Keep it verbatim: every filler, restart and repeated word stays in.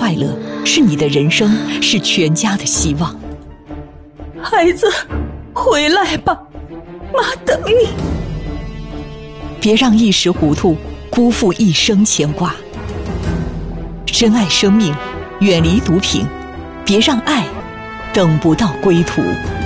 快乐，是你的人生，是全家的希望。 孩子，回来吧，妈等你。 别让一时糊涂辜负一生牵挂。珍爱生命，远离毒品，别让爱等不到归途。